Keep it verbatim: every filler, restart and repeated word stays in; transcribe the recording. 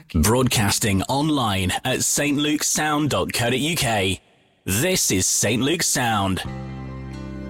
Broadcasting online at s t lukesound dot co dot u k. This is Saint Luke Sound.